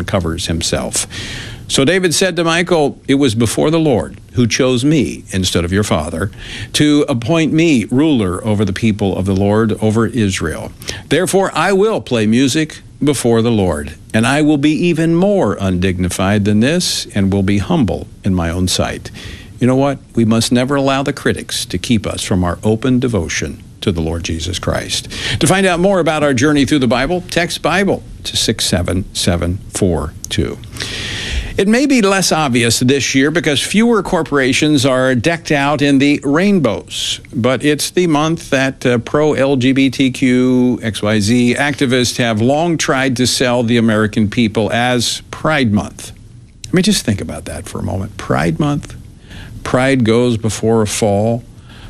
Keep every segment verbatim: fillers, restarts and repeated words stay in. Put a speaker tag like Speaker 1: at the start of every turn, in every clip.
Speaker 1: covers himself. So David said to Michal, "It was before the Lord who chose me instead of your father to appoint me ruler over the people of the Lord, over Israel. Therefore I will play music before the Lord, and I will be even more undignified than this, and will be humble in my own sight." You know what? We must never allow the critics to keep us from our open devotion to the Lord Jesus Christ. To find out more about our journey through the Bible, text Bible to six seven seven four two. It may be less obvious this year because fewer corporations are decked out in the rainbows, but it's the month that uh, pro-L G B T Q X Y Z activists have long tried to sell the American people as Pride Month. I mean, just think about that for a moment. Pride Month? Pride goes before a fall?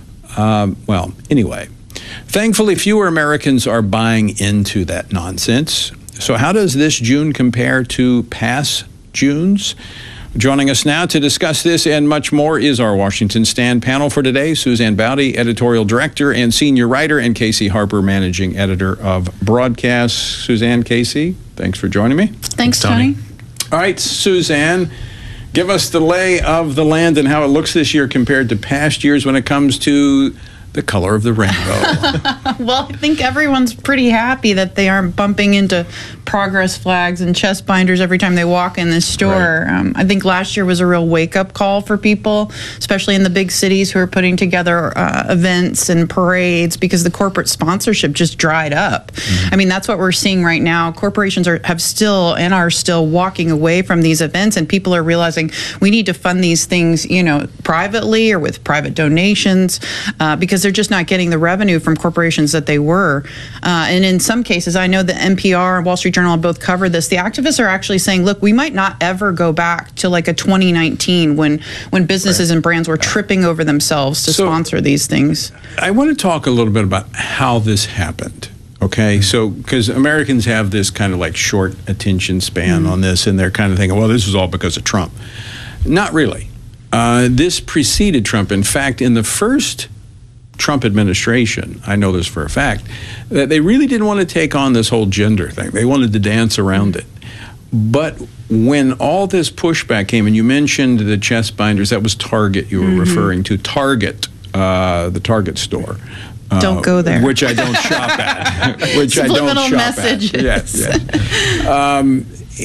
Speaker 1: Um, well, anyway, thankfully fewer Americans are buying into that nonsense. So how does this June compare to past Junes? Joining us now to discuss this and much more is our Washington Stand panel for today. Suzanne Bowdy, editorial director and senior writer, and Casey Harper, managing editor of Broadcast. Suzanne, Casey, thanks for joining me.
Speaker 2: Thanks, Tony.
Speaker 1: All right, Suzanne, give us the lay of the land and how it looks this year compared to past years when it comes to the color of the rainbow.
Speaker 2: Well, I think everyone's pretty happy that they aren't bumping into progress flags and chest binders every time they walk in this store. Right. Um, I think last year was a real wake-up call for people, especially in the big cities who are putting together uh, events and parades, because the corporate sponsorship just dried up. Mm-hmm. I mean, that's what we're seeing right now. Corporations are have still and are still walking away from these events, and people are realizing we need to fund these things, you know, privately or with private donations, uh, because they're just not getting the revenue from corporations that they were. Uh, and in some cases, I know the N P R and Wall Street Journal have both covered this. The activists are actually saying, look, we might not ever go back to like a twenty nineteen when, when businesses right. and brands were tripping over themselves to so, sponsor these things.
Speaker 1: I want to talk a little bit about how this happened. Okay, so because Americans have this kind of like short attention span mm-hmm. on this, and they're kind of thinking, well, this was all because of Trump. Not really. Uh, this preceded Trump. In fact, in the first Trump administration, I know this for a fact, that they really didn't want to take on this whole gender thing. They wanted to dance around it. But when all this pushback came, and you mentioned the chest binders, that was Target you were mm-hmm. referring to, Target, uh, the Target store. Uh,
Speaker 2: don't go there.
Speaker 1: Which I don't shop at. which I don't shop
Speaker 2: messages.
Speaker 1: at. Yes, yes. Um,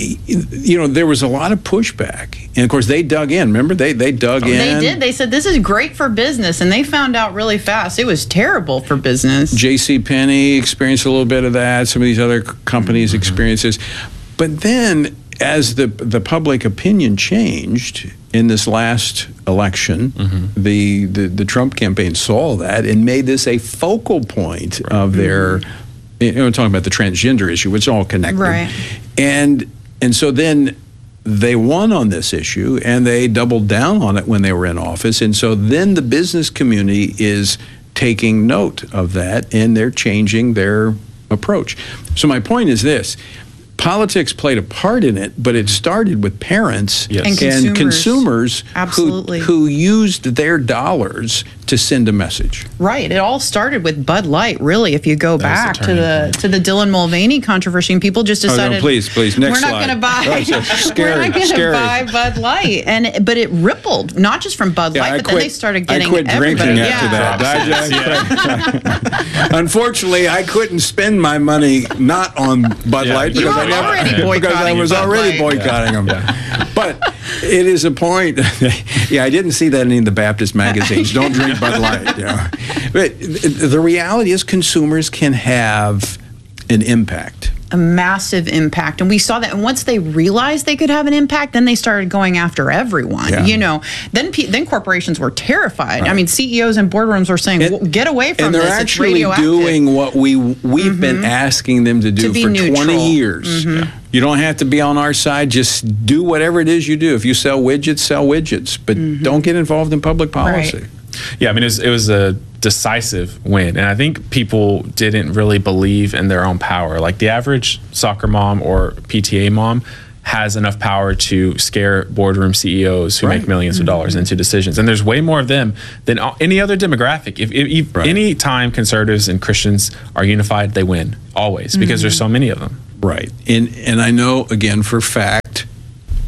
Speaker 1: you know, there was a lot of pushback. And, of course, they dug in. Remember? They they dug
Speaker 2: oh,
Speaker 1: in.
Speaker 2: They did. They said, this is great for business. And they found out really fast it was terrible for business.
Speaker 1: JCPenney experienced a little bit of that. Some of these other companies mm-hmm. experienced this. But then, as the, the public opinion changed in this last election, mm-hmm. the, the, the Trump campaign saw that and made this a focal point right. of their, mm-hmm. you know, talking about the transgender issue, which is all connected.
Speaker 2: Right.
Speaker 1: And And so then they won on this issue, and they doubled down on it when they were in office. And so then the business community is taking note of that, and they're changing their approach. So my point is this. Politics played a part in it, but it started with parents
Speaker 2: yes. and
Speaker 1: consumers, and consumers
Speaker 2: Absolutely.
Speaker 1: Who, who used their dollars to send a message.
Speaker 2: Right. It all started with Bud Light, really, if you go that back the to the point. to the Dylan Mulvaney controversy, and people just decided,
Speaker 1: oh, no, please, please, next
Speaker 2: we're not going to buy
Speaker 1: scary,
Speaker 2: we're not going to buy Bud Light. And but it rippled, not just from Bud
Speaker 1: yeah,
Speaker 2: Light,
Speaker 1: I
Speaker 2: but
Speaker 1: quit,
Speaker 2: then they started getting
Speaker 1: I quit drinking
Speaker 2: everybody.
Speaker 1: after
Speaker 2: yeah.
Speaker 1: that. Yeah. Unfortunately, I couldn't spend my money not on Bud
Speaker 2: yeah.
Speaker 1: Light
Speaker 2: you
Speaker 1: because
Speaker 2: were
Speaker 1: I never
Speaker 2: already boycotting
Speaker 1: because I was
Speaker 2: Bud
Speaker 1: already
Speaker 2: Light.
Speaker 1: boycotting them. Yeah. But it is a point. Yeah, I didn't see that in any of the Baptist magazines. Don't drink Bud Light. Yeah. But the reality is consumers can have an impact.
Speaker 2: A massive impact. And we saw that. And once they realized they could have an impact, then they started going after everyone. Yeah. You know, then then corporations were terrified. Right. I mean, C E Os and boardrooms were saying, and, well, get away from
Speaker 1: this. And they're
Speaker 2: this.
Speaker 1: actually doing what we, we've mm-hmm. been asking them to do
Speaker 2: to
Speaker 1: for
Speaker 2: neutral.
Speaker 1: twenty years. Mm-hmm. You don't have to be on our side. Just do whatever it is you do. If you sell widgets, sell widgets. But mm-hmm. don't get involved in public policy.
Speaker 2: Right.
Speaker 3: Yeah, I mean, it was, it was a decisive win. And I think people didn't really believe in their own power. Like the average soccer mom or P T A mom has enough power to scare boardroom C E Os who right. make millions of dollars mm-hmm. into decisions. And there's way more of them than any other demographic. If, if, if right. any time conservatives and Christians are unified, they win, always, because mm-hmm. there's so many of them.
Speaker 1: Right. And, and I know, again, for fact,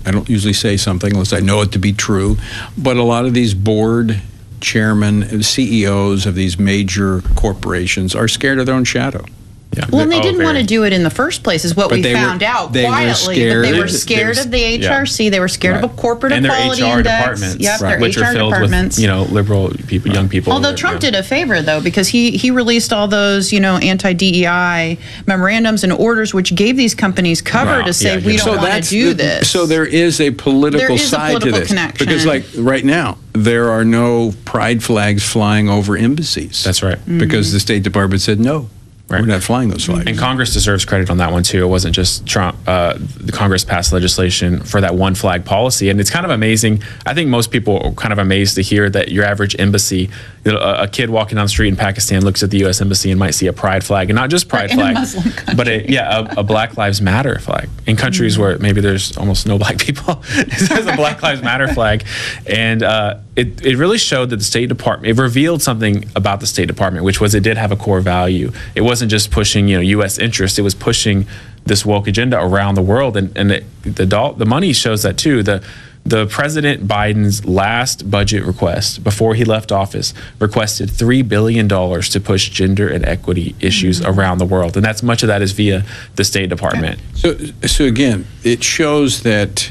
Speaker 1: I don't usually say something unless I know it to be true, but a lot of these board chairmen, C E Os of these major corporations are scared of their own shadow.
Speaker 3: Yeah.
Speaker 2: Well, and they
Speaker 3: Oh,
Speaker 2: didn't
Speaker 3: very.
Speaker 2: want to do it in the first place, is what
Speaker 1: But
Speaker 2: we
Speaker 1: they were-
Speaker 2: found out
Speaker 1: they were
Speaker 2: quietly.
Speaker 1: scared.
Speaker 2: But they were
Speaker 1: They-
Speaker 2: scared
Speaker 3: they-
Speaker 2: of the H R C. They were scared
Speaker 1: Right.
Speaker 2: of a corporate
Speaker 3: and their
Speaker 2: equality
Speaker 3: H R
Speaker 2: index.
Speaker 3: departments,
Speaker 2: Yep,
Speaker 3: right,
Speaker 2: their
Speaker 3: which
Speaker 2: H R
Speaker 3: are filled
Speaker 2: departments.
Speaker 3: with, you know, liberal people, young people.
Speaker 2: Although
Speaker 3: that-
Speaker 2: Trump
Speaker 3: yeah.
Speaker 2: did a favor, though, because he, he released all those, you know, anti-D E I memorandums and orders, which gave these companies cover
Speaker 3: Wow.
Speaker 2: to say,
Speaker 3: Yeah,
Speaker 2: we
Speaker 3: yeah.
Speaker 2: don't want to do
Speaker 1: the-
Speaker 2: this.
Speaker 1: So there is a political
Speaker 2: There is a
Speaker 1: side
Speaker 2: political
Speaker 1: to this.
Speaker 2: connection.
Speaker 1: Because like right now, there are no pride flags flying over embassies.
Speaker 3: That's right.
Speaker 1: Because the State Department said, no,
Speaker 3: Right.
Speaker 1: we're not flying those flags.
Speaker 3: And Congress deserves credit on that one too. It wasn't just Trump. Uh, the Congress passed legislation for that one flag policy, and it's kind of amazing. I think most people are kind of amazed to hear that your average embassy, you know, a, a kid walking down the street in Pakistan looks at the U S embassy and might see a pride flag, and not just pride
Speaker 2: In a
Speaker 3: flag,
Speaker 2: Muslim country.
Speaker 3: but a, yeah, a, a Black Lives Matter flag. In countries
Speaker 2: Mm-hmm.
Speaker 3: where maybe there's almost no black people, there's a Black Lives Matter flag, and uh, it it really showed that the State Department, it revealed something about the State Department, which was it did have a core value. It wasn't just pushing, you know, U S interest. It was pushing this woke agenda around the world, and and it, the doll, the money shows that too. The the President Biden's last budget request before he left office requested three billion dollars to push gender and equity issues
Speaker 2: Mm-hmm.
Speaker 3: around the world, and that's much of that is via the State Department.
Speaker 1: So, so again, it shows that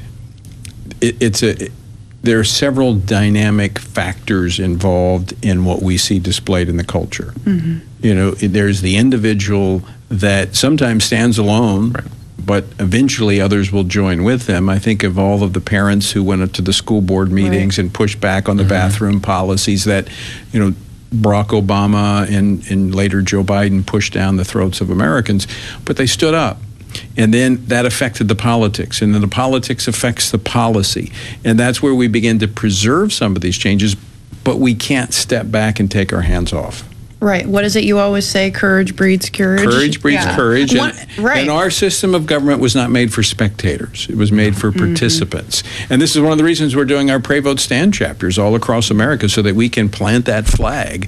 Speaker 1: it, it's a. There are several dynamic factors involved in what we see displayed in the culture.
Speaker 2: Mm-hmm.
Speaker 1: You know, there's the individual that sometimes stands alone,
Speaker 3: Right.
Speaker 1: but eventually others will join with them. I think of all of the parents who went up to the school board meetings
Speaker 2: Right.
Speaker 1: and pushed back on the bathroom policies that, you know, Barack Obama and, and later Joe Biden pushed down the throats of Americans, but they stood up. And then that affected the politics, and then the politics affects the policy. And that's where we begin to preserve some of these changes, but we can't step back and take our hands off.
Speaker 2: Right. What is it you always say? Courage breeds courage.
Speaker 1: Courage breeds
Speaker 2: Yeah.
Speaker 1: courage.
Speaker 2: One-
Speaker 1: And,
Speaker 2: right.
Speaker 1: and our system of government was not made for spectators. It was made for
Speaker 2: Mm-hmm.
Speaker 1: participants. And this is one of the reasons we're doing our Pray Vote Stand chapters all across America, so that we can plant that flag.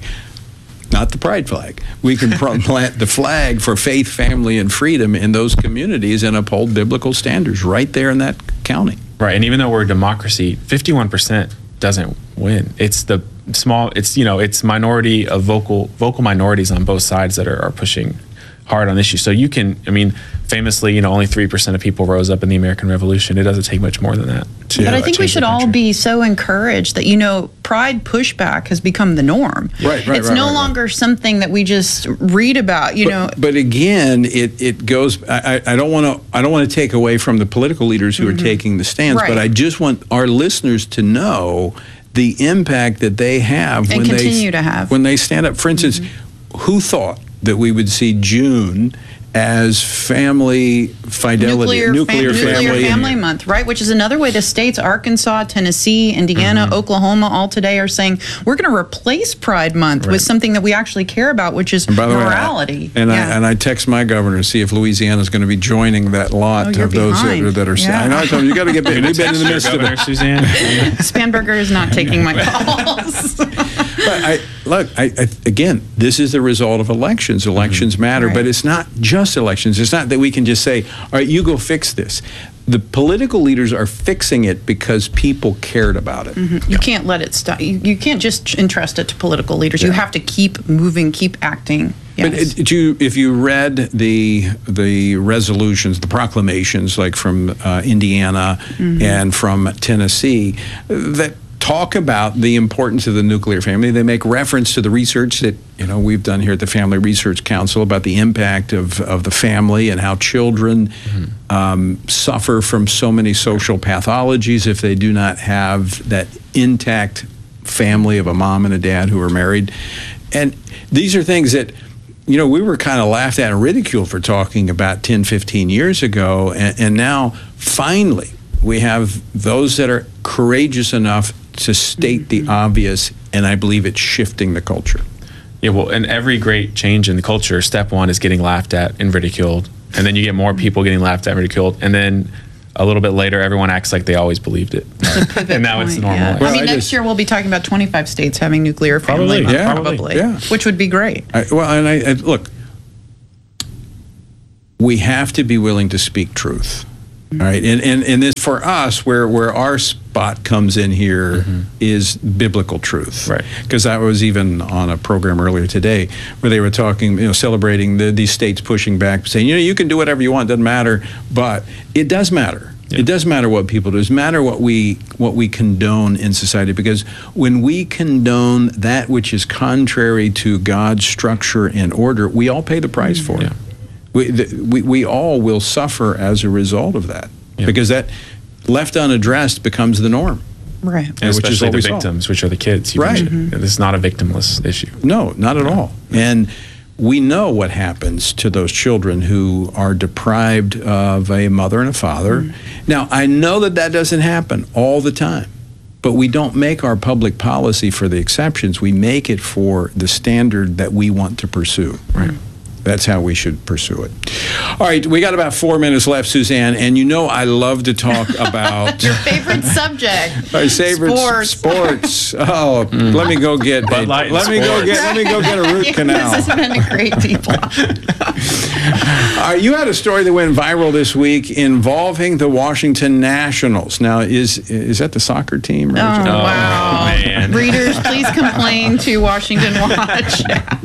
Speaker 1: Not the pride flag. We can pr- plant the flag for faith, family, and freedom in those communities and uphold biblical standards right there in that county.
Speaker 3: Right, and even though we're a democracy, fifty-one percent doesn't win. It's the small, it's, you know, it's minority of vocal vocal minorities on both sides that are, are pushing hard on issues. So you can, I mean, famously, you know, only three percent of people rose up in the American Revolution. It doesn't take much more than that to
Speaker 2: But I
Speaker 3: uh,
Speaker 2: think we
Speaker 3: change the
Speaker 2: should all
Speaker 3: country.
Speaker 2: be so encouraged that, you know, pride pushback has become the norm.
Speaker 1: Right, right,
Speaker 2: It's
Speaker 1: right,
Speaker 2: no
Speaker 1: right, right.
Speaker 2: longer something that we just read about, you know.
Speaker 1: But, but again, it, it goes. I, I I don't want to. I don't want to take away from the political leaders who are taking the stands.
Speaker 2: Mm-hmm. Right.
Speaker 1: But I just want our listeners to know the impact that they have
Speaker 2: And
Speaker 1: when
Speaker 2: continue
Speaker 1: they
Speaker 2: to have.
Speaker 1: when they stand up. For instance, who thought that we would see June as family fidelity,
Speaker 2: nuclear,
Speaker 1: nuclear
Speaker 2: fam-
Speaker 1: family,
Speaker 2: nuclear family month, right? Which is another way the states, Arkansas, Tennessee, Indiana,
Speaker 1: Mm-hmm.
Speaker 2: Oklahoma, all today are saying we're going to replace Pride Month with something that we actually care about, which is
Speaker 1: By the way, I-
Speaker 2: morality.
Speaker 1: and
Speaker 2: Yeah.
Speaker 1: I and I text my governor to see if Louisiana is going to be joining that lot
Speaker 2: Oh, you're
Speaker 1: of those that
Speaker 2: behind.
Speaker 1: are, that are.
Speaker 2: Yeah.
Speaker 1: I know. I told him you got to get. We've been in the midst of
Speaker 3: Governor
Speaker 1: it.
Speaker 3: Suzanne.
Speaker 2: Spanberger is not taking my calls.
Speaker 1: But I, look, I, I, again, this is the result of elections. Elections matter,
Speaker 2: Right.
Speaker 1: but it's not just elections. It's not that we can just say, all right, you go fix this. The political leaders are fixing it because people cared about it.
Speaker 2: You can't let it stop. You, you can't just entrust it to political leaders. You have to keep moving, keep acting. Yes.
Speaker 1: But it, it- you, if you read the the resolutions, the proclamations, like from uh, Indiana and from Tennessee, that talk about the importance of the nuclear family. They make reference to the research that you know we've done here at the Family Research Council about the impact of, of the family and how children um, suffer from so many social pathologies if they do not have that intact family of a mom and a dad who are married. And these are things that you know, we were kind of laughed at and ridiculed for talking about ten, fifteen years ago. And, and now, finally, we have those that are courageous enough to state the obvious, and I believe it's shifting the culture.
Speaker 3: Yeah, well, and every great change in the culture, step one is getting laughed at and ridiculed. And then you get more people getting laughed at and ridiculed. And then a little bit later, everyone acts like they always believed it. And now it's
Speaker 2: Point,
Speaker 3: normal.
Speaker 2: yeah.
Speaker 1: Well,
Speaker 2: I mean,
Speaker 1: I
Speaker 2: next
Speaker 1: just-
Speaker 2: year we'll be talking about twenty-five states having nuclear family
Speaker 3: Probably,
Speaker 2: month,
Speaker 1: yeah,
Speaker 2: probably,
Speaker 1: yeah.
Speaker 2: which would be great.
Speaker 1: I, well, and I, I look, we have to be willing to speak truth. All right, and, and and this for us, where where our spot comes in here mm-hmm. is biblical truth,
Speaker 3: right?
Speaker 1: Because I was even on a program earlier today where they were talking, you know, celebrating the, these states pushing back, saying, you know, you can do whatever you want, doesn't matter, but it does matter. Yeah. It does matter what people do. It does matter what we what we condone in society, because when we condone that which is contrary to God's structure and order, we all pay the price for
Speaker 3: yeah.
Speaker 1: it. We, the, we we all will suffer as a result of that, yeah. because that left unaddressed becomes the norm.
Speaker 2: Right.
Speaker 3: And especially which is the victims, saw. which are the kids. You
Speaker 1: right.
Speaker 3: Mm-hmm. This is not a victimless issue.
Speaker 1: No, not at no. all. And we know what happens to those children who are deprived of a mother and a father. Mm-hmm. Now, I know that that doesn't happen all the time, but we don't make our public policy for the exceptions. We make it for the standard that we want to pursue.
Speaker 3: Right.
Speaker 1: That's how we should pursue it. All right, we got about four minutes left, Suzanne, and you know I love to talk about
Speaker 2: your favorite subject.
Speaker 1: My favorite
Speaker 2: sports.
Speaker 1: sports. Oh, mm. let me go get.
Speaker 3: Bud Light
Speaker 1: let me go get. Let me go get a root canal.
Speaker 2: This has been a great deal.
Speaker 1: All right, you had a story that went viral this week involving the Washington Nationals. Now, is is that the soccer team? Or
Speaker 2: oh,
Speaker 1: oh
Speaker 2: wow.
Speaker 3: Man.
Speaker 2: Readers, please complain to Washington Watch.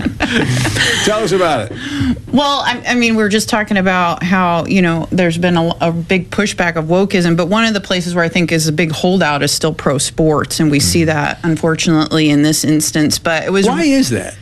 Speaker 1: Tell us about it.
Speaker 2: Well, I, I mean, we were just talking about how, you know, there's been a, a big pushback of wokeism, but one of the places where I think is a big holdout is still pro sports, and we mm. see that, unfortunately, in this instance. But it was
Speaker 1: why is that?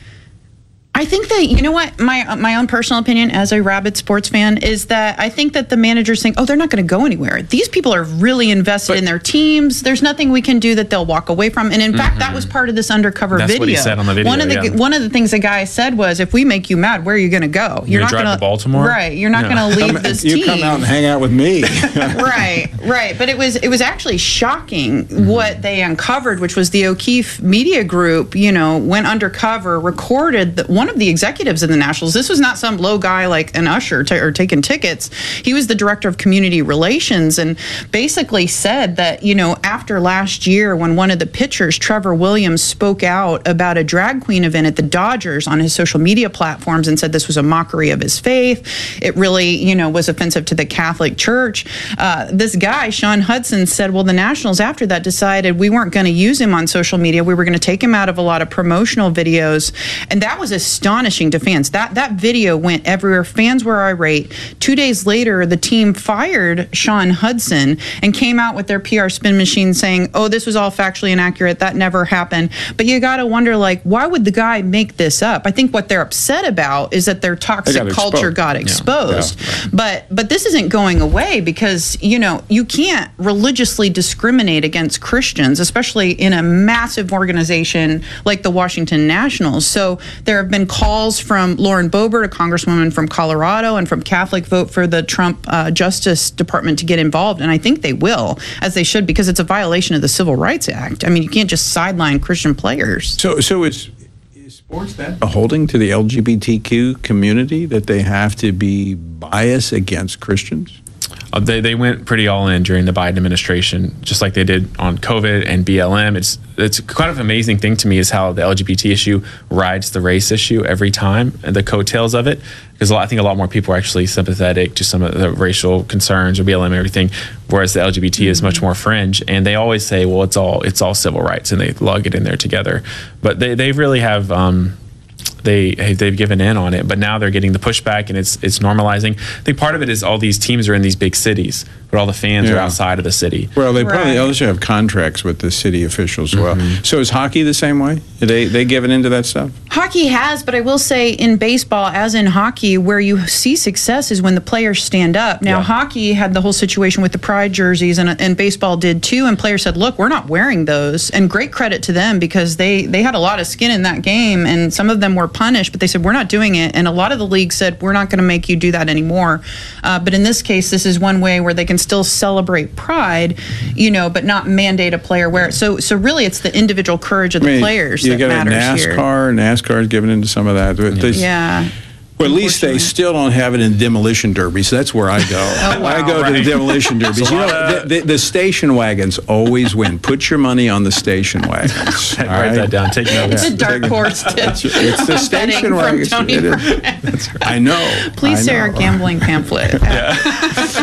Speaker 2: I think that, you know what, my my own personal opinion as a rabid sports fan is that I think that the managers think, oh, they're not going to go anywhere. These people are really invested but, in their teams. There's nothing we can do that they'll walk away from. And in mm-hmm. fact, that was part of this undercover
Speaker 3: That's
Speaker 2: video.
Speaker 3: What he said on the video.
Speaker 2: One of the
Speaker 3: yeah.
Speaker 2: one of the things the guy said was, if we make you mad, where are you going to go?
Speaker 3: You're, You're not
Speaker 2: going
Speaker 3: to Baltimore,
Speaker 2: right? You're not
Speaker 3: no.
Speaker 2: going to leave
Speaker 1: come,
Speaker 2: this
Speaker 1: you
Speaker 2: team.
Speaker 1: You come out and hang out with me.
Speaker 2: right, right. But it was it was actually shocking mm-hmm. what they uncovered, which was the O'Keefe Media Group. You know, went undercover, recorded the, one of the executives of the Nationals. This was not some low guy like an usher t- or taking tickets. He was the director of community relations, and basically said that, you know, after last year when one of the pitchers, Trevor Williams, spoke out about a drag queen event at the Dodgers on his social media platforms and said this was a mockery of his faith. It really, you know, was offensive to the Catholic Church. Uh, this guy, Sean Hudson, said, well, the Nationals after that decided we weren't going to use him on social media. We were going to take him out of a lot of promotional videos. And that was astonishing to fans. That that video went everywhere. Fans were irate. Two days later, the team fired Sean Hudson and came out with their P R spin machine saying, oh, this was all factually inaccurate. That never happened. But you got to wonder, like, why would the guy make this up? I think what they're upset about is that their toxic
Speaker 1: got
Speaker 2: culture
Speaker 1: exposed.
Speaker 2: got exposed.
Speaker 1: Yeah, yeah, right.
Speaker 2: But but this isn't going away because, you know, you can't religiously discriminate against Christians, especially in a massive organization like the Washington Nationals. So there have been calls from Lauren Boebert, a congresswoman from Colorado, and from Catholic Vote for the Trump uh, Justice Department to get involved. And I think they will, as they should, because it's a violation of the Civil Rights Act. I mean, you can't just sideline Christian players.
Speaker 1: So, so it's, is sports that a holding to the L G B T Q community that they have to be biased against Christians?
Speaker 3: Uh, they they went pretty all in during the Biden administration, just like they did on COVID and B L M. It's it's kind of an amazing thing to me is how the L G B T issue rides the race issue every time, and the coattails of it. Because I think a lot more people are actually sympathetic to some of the racial concerns or B L M and everything, whereas the L G B T mm-hmm. is much more fringe. And they always say, well, it's all it's all civil rights, and they lug it in there together. But they they really have. Um, They they've given in on it, but now they're getting the pushback, and it's it's normalizing. I think part of it is all these teams are in these big cities, but all the fans
Speaker 1: yeah.
Speaker 3: are outside of the city.
Speaker 1: Well, they
Speaker 2: right.
Speaker 1: probably also have contracts with the city officials as
Speaker 3: mm-hmm.
Speaker 1: well. So is hockey the same way? Are they they given into that stuff?
Speaker 2: Hockey has, but I will say in baseball, as in hockey, where you see success is when the players stand up. Now,
Speaker 3: yeah.
Speaker 2: hockey had the whole situation with the pride jerseys, and, and baseball did too. And players said, "Look, we're not wearing those." And great credit to them because they they had a lot of skin in that game, and some of them were punished, but they said, we're not doing it. And a lot of the leagues said, we're not going to make you do that anymore. Uh, but in this case, this is one way where they can still celebrate pride, you know, but not mandate a player wear it. So, so really, it's the individual courage of the I mean, players
Speaker 1: that
Speaker 2: matters
Speaker 1: NASCAR,
Speaker 2: here.
Speaker 1: NASCAR is given into some of that.
Speaker 2: Yeah.
Speaker 1: They,
Speaker 2: yeah.
Speaker 1: Well, at least they still don't have it in demolition derbies. That's where I go.
Speaker 2: oh, wow.
Speaker 1: I go
Speaker 3: right.
Speaker 1: to the demolition derbies. You know, the, the, the station wagons always win. Put your money on the station wagons.
Speaker 3: Write
Speaker 1: right?
Speaker 3: that down. Take notes.
Speaker 2: It's a dark horse.
Speaker 1: It's, it's the station wagons. It is. I know.
Speaker 2: Please
Speaker 1: I
Speaker 2: share
Speaker 1: know.
Speaker 2: a gambling pamphlet.
Speaker 1: So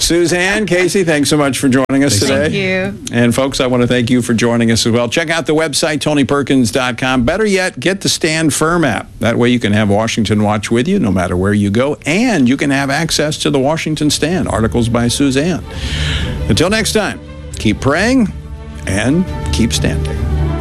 Speaker 1: Suzanne, Casey, thanks so much for joining us today.
Speaker 2: Thank you.
Speaker 1: And folks, I want to thank you for joining us as well. Check out the website, tony perkins dot com. Better yet, get the Stand Firm app. That way you can have Washington Watch with you no matter where you go, and you can have access to the Washington Stand, articles by Suzanne. Until next time, keep praying and keep standing.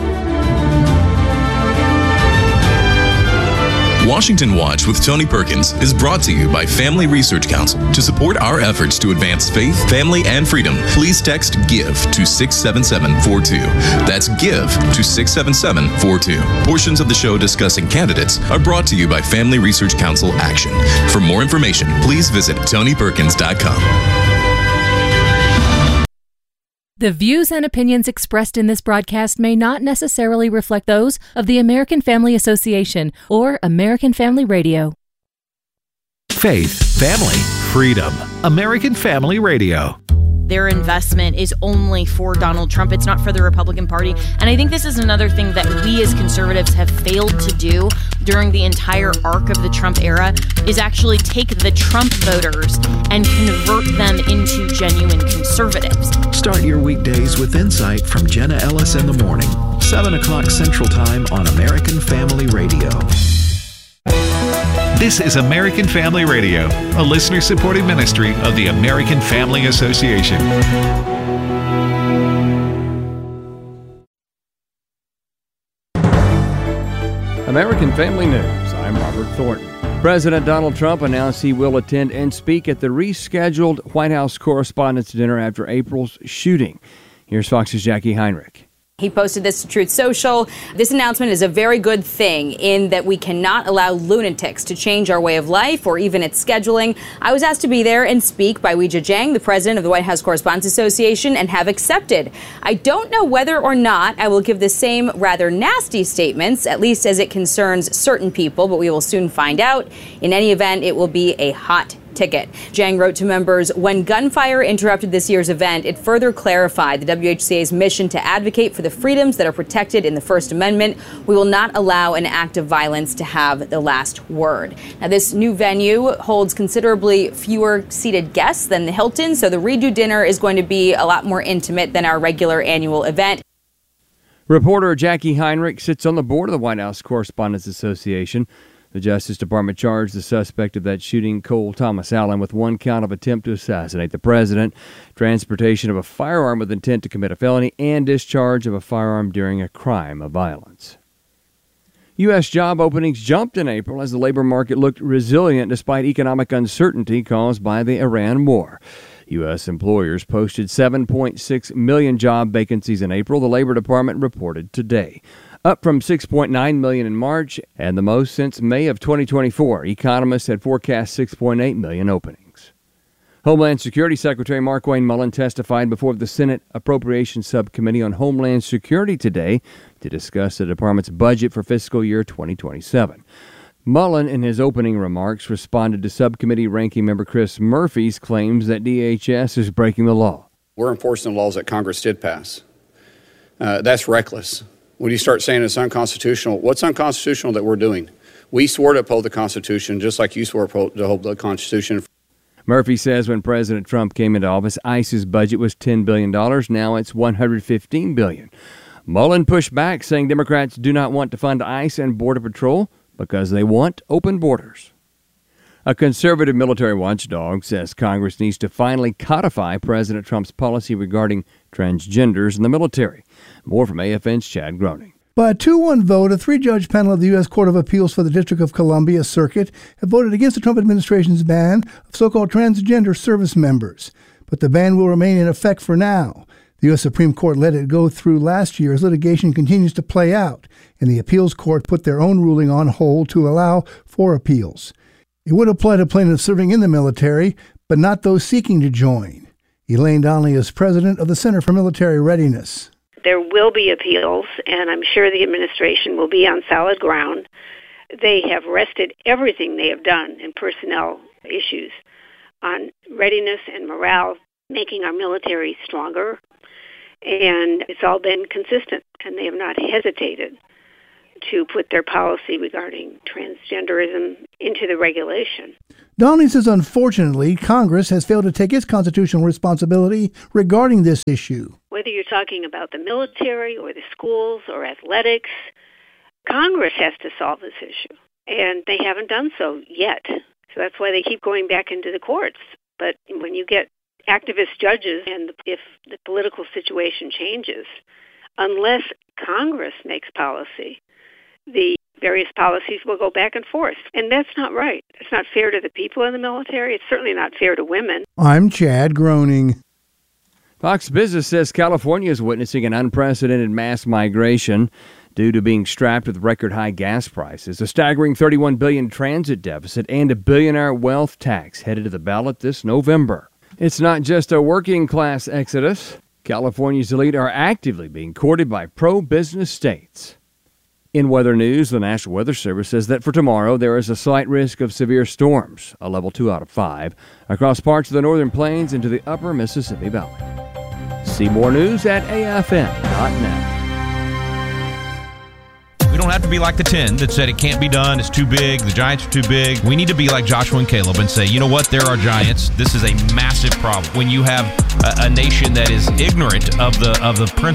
Speaker 4: Washington Watch with Tony Perkins is brought to you by Family Research Council. To support our efforts to advance faith, family, and freedom, please text GIVE to six seven seven four two. That's GIVE to six seven seven four two. Portions of the show discussing candidates are brought to you by Family Research Council Action. For more information, please visit tony perkins dot com.
Speaker 5: The views and opinions expressed in this broadcast may not necessarily reflect those of the American Family Association or American Family Radio.
Speaker 6: Faith, family, freedom. American Family Radio.
Speaker 7: Their investment is only for Donald Trump. It's not for the Republican Party. And I think this is another thing that we as conservatives have failed to do during the entire arc of the Trump era is actually take the Trump voters and convert them into genuine conservatives.
Speaker 6: Start your weekdays with insight from Jenna Ellis in the morning, seven o'clock Central Time on American Family Radio. This is American Family Radio, a listener-supported ministry of the American Family Association.
Speaker 8: American Family News. I'm Robert Thornton. President Donald Trump announced he will attend and speak at the rescheduled White House Correspondents' Dinner after April's shooting. Here's Fox's Jackie Heinrich.
Speaker 9: He posted this to Truth Social. This announcement is a very good thing in that we cannot allow lunatics to change our way of life or even its scheduling. I was asked to be there and speak by Weijia Jiang, the president of the White House Correspondents' Association, and have accepted. I don't know whether or not I will give the same rather nasty statements, at least as it concerns certain people, but we will soon find out. In any event, it will be a hot ticket. Jiang wrote to members, when gunfire interrupted this year's event, it further clarified the W H C A's mission to advocate for the freedoms that are protected in the First Amendment. We will not allow an act of violence to have the last word. Now, this new venue holds considerably fewer seated guests than the Hilton, so the redo dinner is going to be a lot more intimate than our regular annual event.
Speaker 8: Reporter Jackie Heinrich sits on the board of the White House Correspondents' Association. The Justice Department charged the suspect of that shooting, Cole Thomas Allen, with one count of attempt to assassinate the president, transportation of a firearm with intent to commit a felony, and discharge of a firearm during a crime of violence. U S job openings jumped in April as the labor market looked resilient despite economic uncertainty caused by the Iran war. U S employers posted seven point six million job vacancies in April, the Labor Department reported today, up from six point nine million in March and the most since May of twenty twenty-four. Economists had forecast six point eight million openings. Homeland Security Secretary Markwayne Mullin testified before the Senate Appropriations Subcommittee on Homeland Security today to discuss the department's budget for fiscal year twenty twenty-seven. Mullin, in his opening remarks, responded to Subcommittee Ranking Member Chris Murphy's claims that D H S is breaking the law.
Speaker 10: We're enforcing the laws that Congress did pass. Uh, that's reckless. When you start saying it's unconstitutional, what's unconstitutional that we're doing? We swore to uphold the Constitution just like you swore to uphold the Constitution.
Speaker 8: Murphy says when President Trump came into office, ICE's budget was ten billion dollars. Now it's one hundred fifteen billion dollars. Mullin pushed back, saying Democrats do not want to fund ICE and Border Patrol because they want open borders. A conservative military watchdog says Congress needs to finally codify President Trump's policy regarding transgenders in the military. More from A F N's Chad Groening.
Speaker 11: By a two one vote, a three-judge panel of the U S Court of Appeals for the District of Columbia Circuit have voted against the Trump administration's ban of so-called transgender service members. But the ban will remain in effect for now. The U S Supreme Court let it go through last year as litigation continues to play out, and the appeals court put their own ruling on hold to allow for appeals. It would apply to plaintiffs serving in the military, but not those seeking to join. Elaine Donnelly is president of the Center for Military Readiness.
Speaker 12: There will be appeals, and I'm sure the administration will be on solid ground. They have rested everything they have done in personnel issues on readiness and morale, making our military stronger, and it's all been consistent, and they have not hesitated to put their policy regarding transgenderism into the regulation.
Speaker 11: Donnelly says, unfortunately, Congress has failed to take its constitutional responsibility regarding this issue.
Speaker 12: Whether you're talking about the military or the schools or athletics, Congress has to solve this issue, and they haven't done so yet. So that's why they keep going back into the courts. But when you get activist judges and if the political situation changes, unless Congress makes policy, the various policies will go back and forth. And that's not right. It's not fair to the people in the military. It's certainly not fair to women.
Speaker 11: I'm Chad Groening.
Speaker 8: Fox Business says California is witnessing an unprecedented mass migration due to being strapped with record-high gas prices, a staggering thirty-one billion dollars transit deficit, and a billionaire wealth tax headed to the ballot this November. It's not just a working-class exodus. California's elite are actively being courted by pro-business states. In weather news, the National Weather Service says that for tomorrow there is a slight risk of severe storms, a level two out of five, across parts of the northern plains into the upper Mississippi Valley. See more news at A F M dot net.
Speaker 13: We don't have to be like the ten that said it can't be done, it's too big, the Giants are too big. We need to be like Joshua and Caleb and say, you know what, there are giants. This is a massive problem. When you have a, a nation that is ignorant of the of the principles